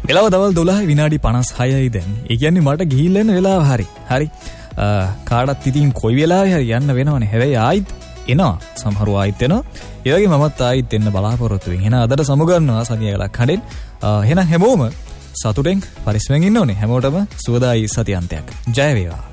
වෙලාව දවල් 12:56යි දැන්. ඒ කියන්නේ මට ගිහිල්ලා එන වෙලාව හරි. කාටත් ඉතින් කොයි වෙලාවෙ හරි යන්න වෙනවනේ. හැබැයි ආයිත් එනවා. සමහරව ආයිත් එනවා. ඒ වගේ මමත් ආයිත් එන්න බලාපොරොත්තු වෙන්නේ. එහෙනම් අදට සමුගන්නවා සතියකට කඩෙන්. එහෙනම් හැමෝම සතුටෙන් පරිස්සමෙන් ඉන්න ඕනේ. හැමෝටම සුවදායි සතියන්තයක්. ජය වේවා.